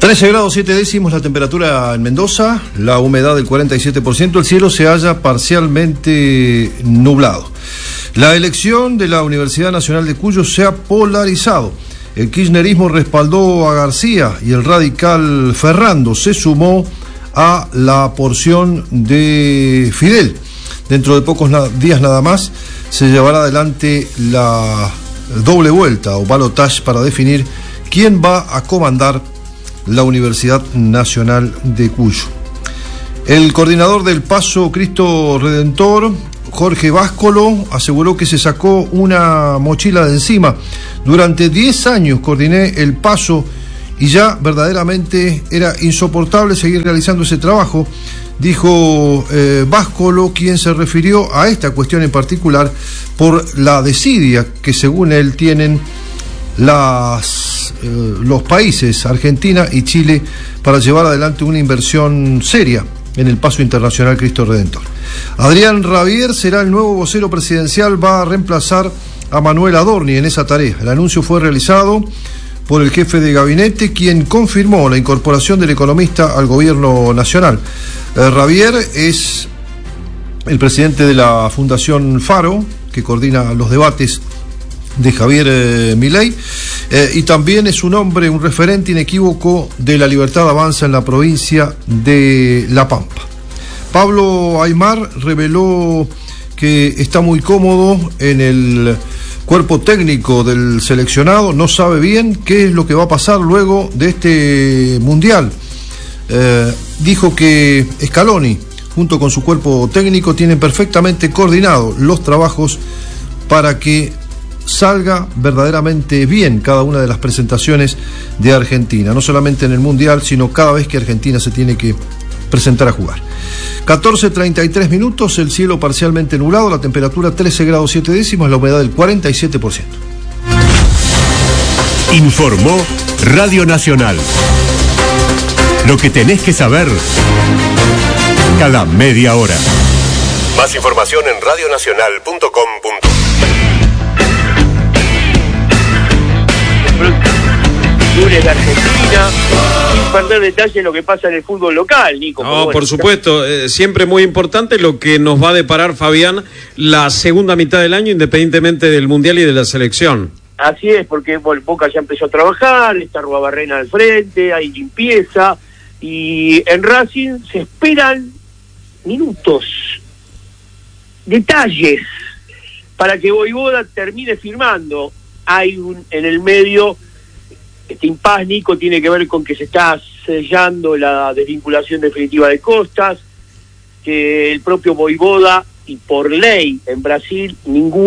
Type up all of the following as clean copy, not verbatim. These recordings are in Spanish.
13 grados 7 décimos la temperatura en Mendoza, la humedad del 47%, el cielo se halla parcialmente nublado. La elección de la Universidad Nacional de Cuyo se ha polarizado. El kirchnerismo respaldó a García y el radical Ferrando se sumó a la porción de Fidel. Dentro de pocos días nada más se llevará adelante la doble vuelta o balotaje para definir quién va a comandar la Universidad Nacional de Cuyo. El coordinador del Paso Cristo Redentor, Jorge Báscolo, aseguró que se sacó una mochila de encima. Durante 10 años coordiné el Paso y ya verdaderamente era insoportable seguir realizando ese trabajo, dijo Báscolo, quien se refirió a esta cuestión en particular por la desidia que según él tienen los países Argentina y Chile para llevar adelante una inversión seria en el Paso Internacional Cristo Redentor. Adrián Rabier será el nuevo vocero presidencial, va a reemplazar a Manuel Adorni en esa tarea. El anuncio fue realizado por el jefe de gabinete, quien confirmó la incorporación del economista al gobierno nacional. Rabier es el presidente de la Fundación Faro, que coordina los debates de Javier Milei, y también es un hombre, un referente inequívoco de la Libertad Avanza en la provincia de La Pampa. Pablo Aymar reveló que está muy cómodo en el cuerpo técnico del seleccionado, no sabe bien qué es lo que va a pasar luego de este mundial. Dijo que Scaloni, junto con su cuerpo técnico, tienen perfectamente coordinados los trabajos para que salga verdaderamente bien cada una de las presentaciones de Argentina, no solamente en el Mundial, sino cada vez que Argentina se tiene que presentar a jugar. 14:33 minutos, el cielo parcialmente nublado, la temperatura 13 grados 7 décimos, la humedad del 47%. Informó Radio Nacional. Lo que tenés que saber cada media hora. Más información en radionacional.com.ar. Lunes de Argentina, sin perder detalle en lo que pasa en el fútbol local, Nico. No, bueno, por supuesto, siempre muy importante lo que nos va a deparar, Fabián, la segunda mitad del año, independientemente del Mundial y de la selección. Así es, porque Boca ya empezó a trabajar, está Ruabarrena al frente, hay limpieza, y en Racing se esperan minutos, detalles, para que Voivoda termine firmando. Hay en el medio, este impas, Nico, tiene que ver con que se está sellando la desvinculación definitiva de Costas, que el propio Voivoda, y por ley en Brasil,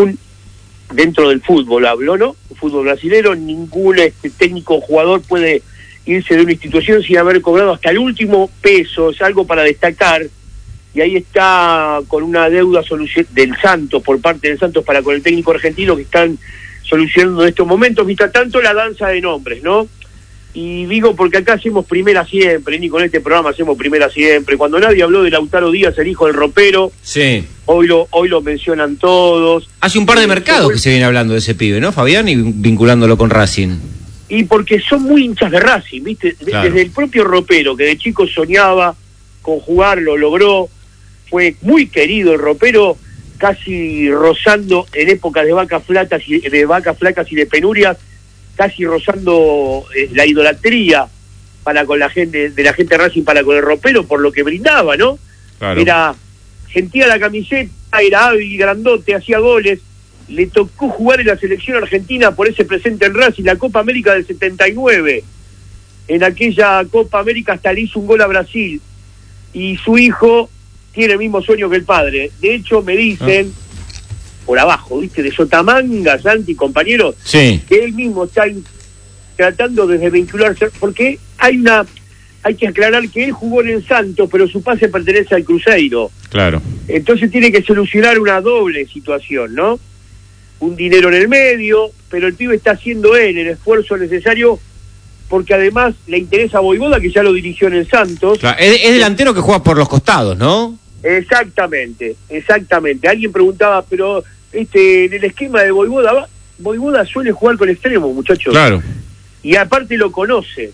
dentro del fútbol hablo, ¿no? El fútbol brasilero, ningún técnico o jugador puede irse de una institución sin haber cobrado hasta el último peso, es algo para destacar, y ahí está con una deuda del Santos, por parte del Santos para con el técnico argentino, que están solucionando en estos momentos, mientras tanto la danza de nombres, ¿no? Y digo porque acá hacemos primera siempre, ni con este programa hacemos primera siempre. Cuando nadie habló de Lautaro Díaz, el hijo del ropero, sí, hoy lo mencionan todos. Hace un par de mercados que se viene hablando de ese pibe, ¿no, Fabián? Y vinculándolo con Racing. Y porque son muy hinchas de Racing, ¿viste? Claro. Desde el propio ropero, que de chico soñaba con jugar, lo logró, fue muy querido el ropero, casi rozando en épocas de vacas flacas y de penurias, casi rozando la idolatría para con la gente, de la gente de Racing para con el ropero, por lo que brindaba, ¿no? Claro. Sentía la camiseta, era hábil, grandote, hacía goles, le tocó jugar en la selección argentina por ese presente en Racing, la Copa América del 79, en aquella Copa América hasta le hizo un gol a Brasil, y su hijo tiene el mismo sueño que el padre. De hecho, me dicen, por abajo, ¿viste? De Sotamanga, Santi, compañeros, sí, que él mismo está tratando de vincularse, porque hay que aclarar que él jugó en el Santos, pero su pase pertenece al Cruzeiro. Claro. Entonces tiene que solucionar una doble situación, ¿no? Un dinero en el medio, pero el pibe está haciendo él el esfuerzo necesario, porque además le interesa a Voivoda, que ya lo dirigió en el Santos. Claro, es delantero que juega por los costados, ¿no? Exactamente. Alguien preguntaba, pero en el esquema de Voivoda suele jugar con extremos, muchachos. Claro. Y aparte lo conoce.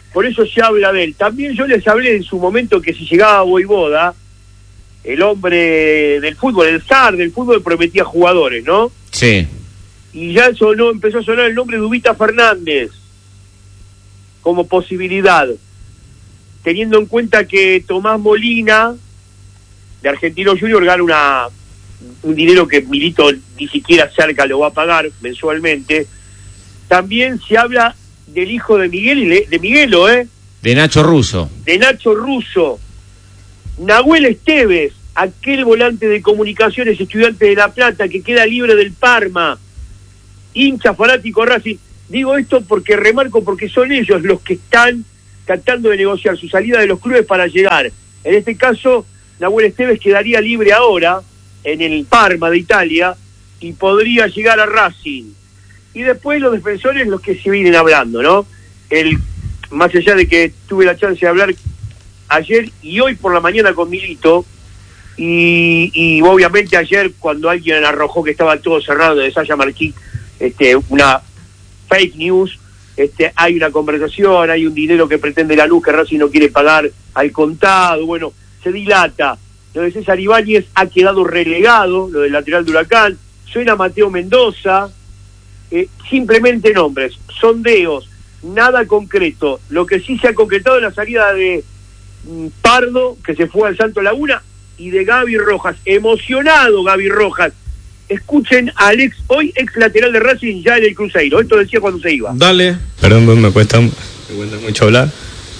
por eso se habla de él. También yo les hablé en su momento que si llegaba Vojvoda, el hombre del fútbol, el zar del fútbol, prometía jugadores, ¿no? Sí. Y ya empezó a sonar el nombre de Ubita Fernández como posibilidad, teniendo en cuenta que Tomás Molina de Argentino Junior gana un dinero que Milito ni siquiera cerca lo va a pagar mensualmente. También se habla del hijo de Miguel, de Miguelo, de Nacho Russo. De Nacho Russo. Nahuel Esteves, aquel volante de Comunicaciones, Estudiante de La Plata, que queda libre del Parma, hincha fanático Racing. Digo esto porque remarco, porque son ellos los que están tratando de negociar su salida de los clubes para llegar. En este caso, Nahuel Esteves quedaría libre ahora en el Parma de Italia y podría llegar a Racing. Y después los defensores, los que se vienen hablando, ¿no? Más allá de que tuve la chance de hablar ayer y hoy por la mañana con Milito, y obviamente ayer cuando alguien arrojó que estaba todo cerrado de Saya Marquí, una fake news, hay una conversación, hay un dinero que pretende Lanús que Racing no quiere pagar al contado, bueno, se dilata. Lo de César Ibáñez ha quedado relegado, lo del lateral de Huracán, suena Mateo Mendoza, simplemente nombres, sondeos, nada concreto. Lo que sí se ha concretado es la salida de Pardo, que se fue al Santo Laguna, y de Gaby Rojas, emocionado Gaby Rojas. Escuchen al ex lateral de Racing ya en el Cruzeiro, esto decía cuando se iba. Dale. Perdón, me cuesta mucho hablar.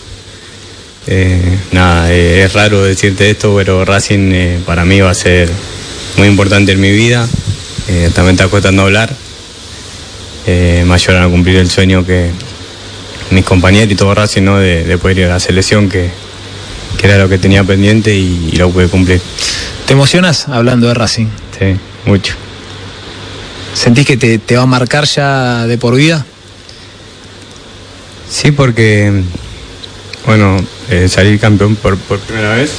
Es raro decirte esto, pero Racing para mí va a ser muy importante en mi vida. También está costando hablar. Me ayudaron a cumplir el sueño que mis compañeros y todo Racing, ¿no? de poder ir a la selección, que era lo que tenía pendiente y lo pude cumplir. ¿Te emocionas hablando de Racing? Sí, mucho. ¿Sentís que te va a marcar ya de por vida? Sí, porque salir campeón por primera vez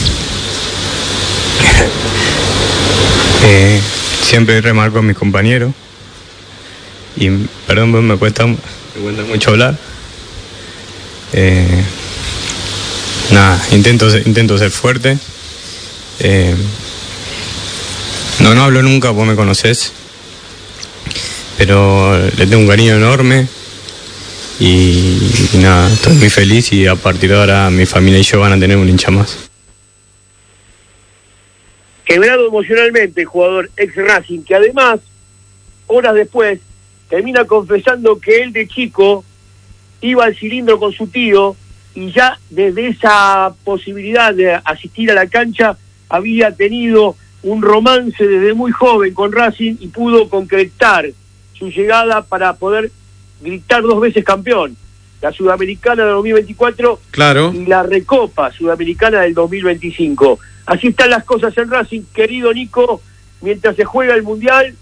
siempre remarco a mis compañeros y perdón, me cuesta mucho hablar. Intento ser fuerte. No hablo nunca, vos me conocés, pero le tengo un cariño enorme y estoy muy feliz, y a partir de ahora mi familia y yo van a tener un hincha más. Quebrado emocionalmente el jugador ex Racing, que además, horas después, termina confesando que él de chico iba al cilindro con su tío, y ya desde esa posibilidad de asistir a la cancha había tenido un romance desde muy joven con Racing y pudo concretar su llegada para poder gritar 2 veces campeón, la Sudamericana del 2024, claro, y la Recopa Sudamericana del 2025. Así están las cosas en Racing, querido Nico. Mientras se juega el Mundial,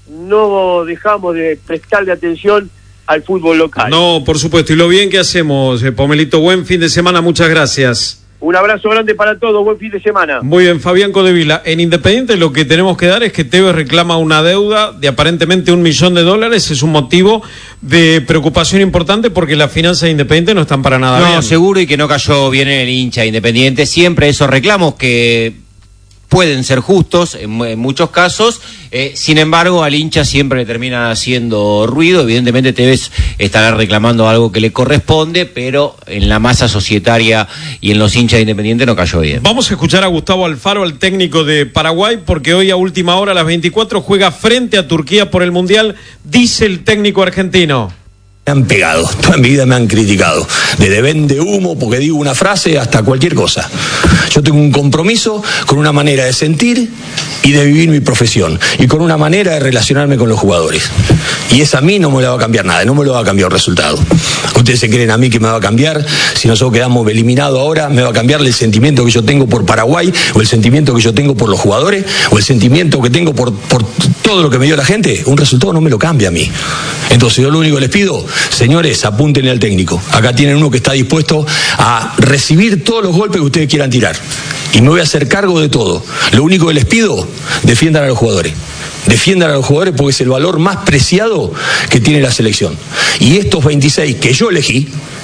no dejamos de prestarle atención al fútbol local. No, por supuesto, y lo bien que hacemos, Pomelito. Buen fin de semana, muchas gracias. Un abrazo grande para todos, buen fin de semana. Muy bien, Fabián Codevila. En Independiente lo que tenemos que dar es que Tevez reclama una deuda de aparentemente $1 millón. Es un motivo de preocupación importante porque las finanzas de Independiente no están para nada bien. No, seguro, y que no cayó bien en el hincha Independiente. Siempre esos reclamos que pueden ser justos en muchos casos, sin embargo al hincha siempre le termina haciendo ruido. Evidentemente Tevez estará reclamando algo que le corresponde, pero en la masa societaria y en los hinchas de Independiente no cayó bien. Vamos a escuchar a Gustavo Alfaro, al técnico de Paraguay, porque hoy a última hora, a las 24, juega frente a Turquía por el Mundial, dice el técnico argentino. Me han pegado, toda mi vida me han criticado, desde vende humo porque digo una frase hasta cualquier cosa. Yo tengo un compromiso con una manera de sentir y de vivir mi profesión, y con una manera de relacionarme con los jugadores, y esa a mí no me la va a cambiar nada, no me lo va a cambiar el resultado. Ustedes se creen a mí que me va a cambiar, si nosotros quedamos eliminados ahora, me va a cambiar el sentimiento que yo tengo por Paraguay, o el sentimiento que yo tengo por los jugadores, o el sentimiento que tengo por todo lo que me dio la gente. Un resultado no me lo cambia a mí. Entonces yo lo único que les pido, señores, apúntenle al técnico. Acá tienen uno que está dispuesto a recibir todos los golpes que ustedes quieran tirar, y me voy a hacer cargo de todo. Lo único que les pido, defiendan a los jugadores. Defiendan a los jugadores porque es el valor más preciado que tiene la selección. Y estos 26 que yo elegí,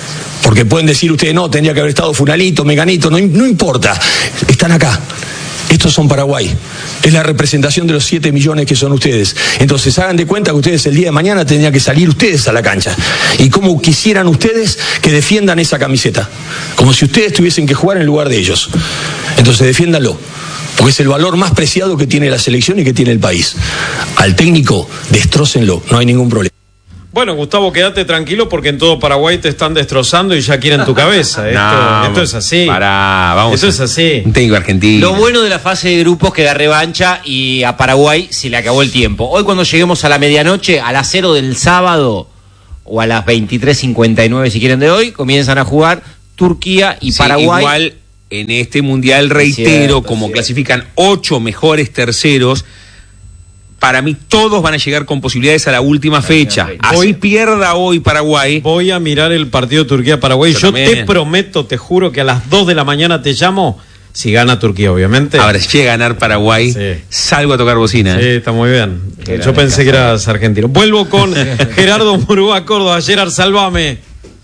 Porque pueden decir ustedes, no, tendría que haber estado fulanito, meganito, no importa, están acá. Estos son Paraguay. Es la representación de los 7 millones que son ustedes. Entonces hagan de cuenta que ustedes el día de mañana tendrían que salir ustedes a la cancha. Y como quisieran ustedes que defiendan esa camiseta. Como si ustedes tuviesen que jugar en lugar de ellos. Entonces defiéndanlo. Porque es el valor más preciado que tiene la selección y que tiene el país. Al técnico, destrócenlo, no hay ningún problema. Bueno, Gustavo, quédate tranquilo porque en todo Paraguay te están destrozando y ya quieren tu cabeza. Esto es así. Esto es así. Un técnico argentino. Lo bueno de la fase de grupos que da revancha y a Paraguay se le acabó el tiempo. Hoy cuando lleguemos a la medianoche, a las 0 del sábado o a las 23:59 si quieren de hoy, comienzan a jugar Turquía y Paraguay. Igual en este mundial, reitero, como clasifican 8 mejores terceros, para mí todos van a llegar con posibilidades a la última fecha. Así pierda hoy Paraguay. Voy a mirar el partido Turquía-Paraguay. Yo te prometo, te juro que a las 2 de la mañana te llamo, si gana Turquía, obviamente. Ahora, si llega a ganar Paraguay, salgo a tocar bocina. Sí, está muy bien. Yo pensé que eras argentino. Vuelvo con Gerardo Murúa, Córdoba. Gerard, sálvame.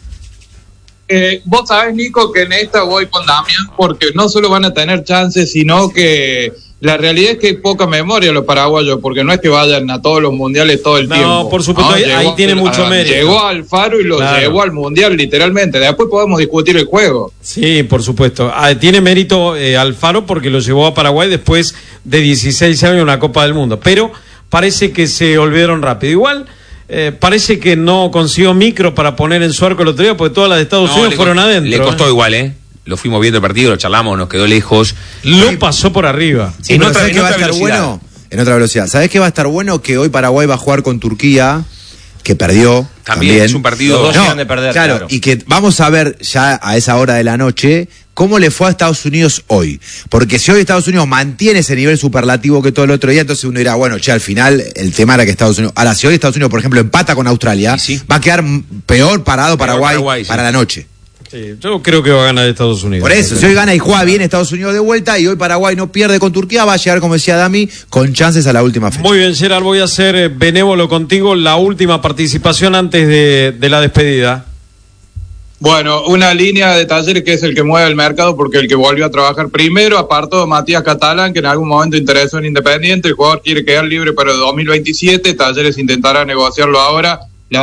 Vos sabés, Nico, que en esta voy con Damián porque no solo van a tener chances, sino que la realidad es que hay poca memoria los paraguayos, porque no es que vayan a todos los mundiales todo el tiempo. No, por supuesto, ahí tiene mucho mérito. Llegó Alfaro y lo llevó al mundial, literalmente. Después podemos discutir el juego. Sí, por supuesto. Tiene mérito Alfaro porque lo llevó a Paraguay después de 16 años en una Copa del Mundo. Pero parece que se olvidaron rápido. Igual, parece que no consiguió micro para poner en su arco el otro día, porque todas las de Estados Unidos fueron adentro. Le costó igual, Lo fuimos viendo el partido, lo charlamos, nos quedó lejos. Lo pasó por arriba. Sí, en otra velocidad. En otra velocidad. ¿Sabés qué va a estar bueno? Que hoy Paraguay va a jugar con Turquía, que perdió. También es un partido. Los dos llegan de perder, claro. Y que vamos a ver ya a esa hora de la noche cómo le fue a Estados Unidos hoy. Porque si hoy Estados Unidos mantiene ese nivel superlativo que todo el otro día, entonces uno dirá, bueno, al final el tema era que Estados Unidos... Ahora, si hoy Estados Unidos, por ejemplo, empata con Australia, va a quedar peor parado Paraguay para la noche. Sí, yo creo que va a ganar Estados Unidos. Por eso, si hoy gana y juega bien Estados Unidos de vuelta y hoy Paraguay no pierde con Turquía, va a llegar, como decía Dami, con chances a la última fecha. Muy bien, Gerard, voy a ser benévolo contigo. La última participación antes de la despedida. Bueno, una línea de Talleres que es el que mueve el mercado porque el que volvió a trabajar primero, apartó Matías Catalán, que en algún momento interesó en Independiente. El jugador quiere quedar libre para el 2027. Talleres intentará negociarlo ahora.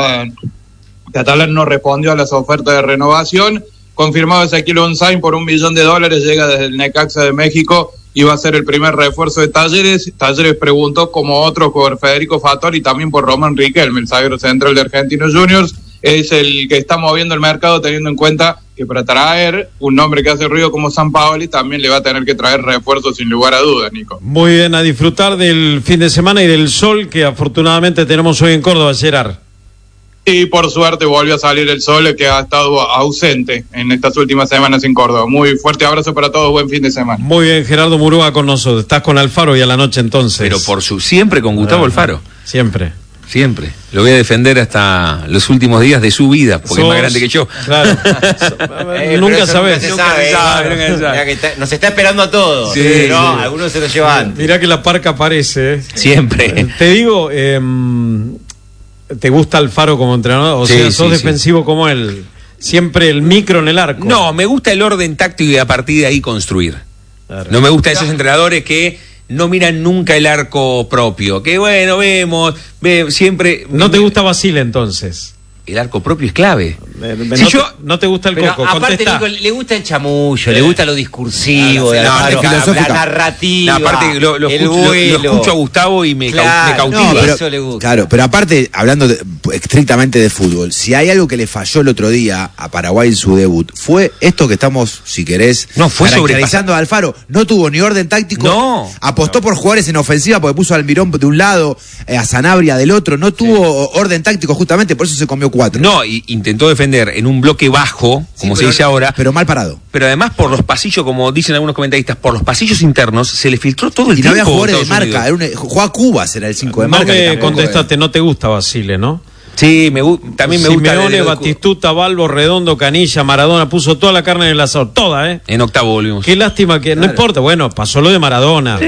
Catalán no respondió a las ofertas de renovación. Confirmado Ezequiel Onzain por $1 millón, llega desde el Necaxa de México y va a ser el primer refuerzo de Talleres. Talleres preguntó como otro por Federico Fattori y también por Román Riquelme, el zaguero central de Argentinos Juniors. Es el que está moviendo el mercado, teniendo en cuenta que para traer un nombre que hace ruido como Sampaoli también le va a tener que traer refuerzos sin lugar a dudas, Nico. Muy bien, a disfrutar del fin de semana y del sol que afortunadamente tenemos hoy en Córdoba, Gerard. Y por suerte volvió a salir el sol, que ha estado ausente en estas últimas semanas en Córdoba. Muy fuerte abrazo para todos, buen fin de semana. Muy bien, Gerardo Murúa con nosotros. Estás con Alfaro y a la noche entonces. Pero siempre con Gustavo Alfaro. Siempre. Siempre. Lo voy a defender hasta los últimos días de su vida, porque es más grande que yo. Claro. Nunca sabes. Nos está esperando a todos. Sí, pero sí. Algunos se lo llevan. Mirá que la parca aparece. Siempre. Te digo, ¿te gusta Alfaro como entrenador? O sea, sos defensivo como él. Siempre el micro en el arco. No, me gusta el orden táctico y a partir de ahí construir. Claro. No me gustan esos entrenadores que no miran nunca el arco propio. Que bueno, vemos siempre... ¿No te gusta Basile entonces? El arco propio es clave. No te gusta el Coco. Aparte, Nico, le gusta el chamullo, le gusta lo discursivo, la narrativa. Aparte, lo escucho a Gustavo y me cautiva. Eso le gusta. Claro, pero aparte, hablando estrictamente de fútbol, si hay algo que le falló el otro día a Paraguay en su debut, fue esto que estamos, si querés, caracterizando a Alfaro. No tuvo ni orden táctico, apostó por jugadores en ofensiva porque puso a Almirón de un lado, a Sanabria del otro, no tuvo orden táctico justamente, por eso se comió 4. No, y intentó defender en un bloque bajo, como se dice ahora. Pero mal parado. Pero además por los pasillos, como dicen algunos comentaristas, por los pasillos internos se le filtró todo el tiempo. Y no había jugadores de marca, jugaba Cubas, era el 5 de marca. No me contestaste, no te gusta Basile, ¿no? Sí, también me gusta. Simeone, Batistuta, Balbo, Redondo, Canilla, Maradona, puso toda la carne en el asador, toda, En octavo volvimos. Qué lástima que, no importa, bueno, pasó lo de Maradona. Sí.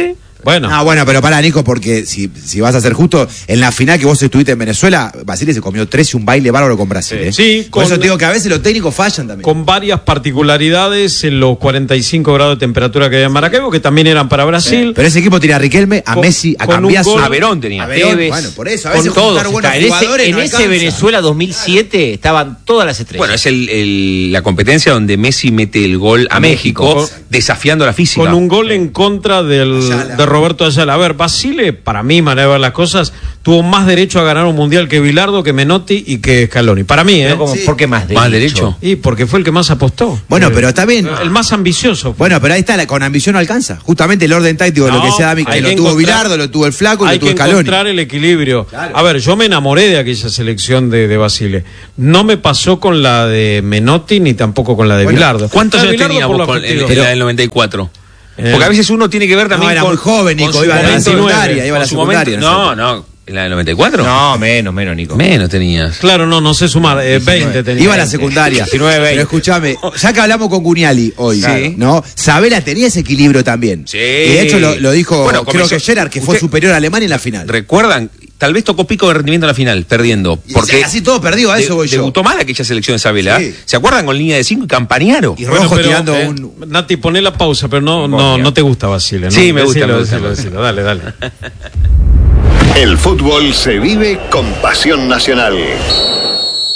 Bueno. No, bueno, pero pará, Nico, porque si vas a ser justo, en la final que vos estuviste en Venezuela, Basile se comió 3 y un baile bárbaro con Brasil. Sí, por eso te digo que a veces los técnicos fallan también. Con varias particularidades en los 45 grados de temperatura que había en Maracaibo, que también eran para Brasil. Pero ese equipo tenía a Riquelme, a Messi, a Cambiaso. A Verón tenía. Bueno, por eso, a veces todos. buenos jugadores En ese Venezuela 2007 estaban todas las estrellas. Bueno, es la competencia donde Messi mete el gol a México, desafiando la física. Con un gol en contra de Roberto Ayala. A ver, Basile, para mí, manera de ver las cosas, tuvo más derecho a ganar un mundial que Bilardo, que Menotti y que Scaloni. Para mí, ¿Por qué más derecho? ¿Más derecho? Y porque fue el que más apostó. Bueno, pero está bien. El más ambicioso. Bueno, pero ahí está, con ambición no alcanza. Justamente el orden táctico de lo que decía Dami, que lo tuvo Bilardo, lo tuvo el Flaco y lo tuvo Scaloni. Hay que encontrar el equilibrio. Claro. A ver, yo me enamoré de aquella selección de Basile. No me pasó con la de Menotti ni tampoco con la de Bilardo. ¿Cuántos años teníamos en la del 94? Porque a veces uno tiene que ver también era muy joven, Nico, iba a la secundaria. No, ¿en la del 94? No, menos, Nico. Menos tenías. Claro, no sé sumar, 20 tenía. Iba a la secundaria. 19, 20. Pero escúchame, ya que hablamos con Cuniali hoy, ¿no? Sabela tenía ese equilibrio también. Sí. Y de hecho lo dijo, creo que Gerard, que fue superior a Alemania en la final. ¿Recuerdan? Tal vez tocó pico de rendimiento en la final, perdiendo. Porque así todo perdido, a eso voy yo. Debutó mal aquella selección de Sabela. Sí. ¿Se acuerdan con línea de 5 y Campañaro? Y Rojo tirando Nati, poné la pausa, pero no te gusta Basile, ¿no? Sí, me gusta. Decilo. Dale. El fútbol se vive con pasión nacional.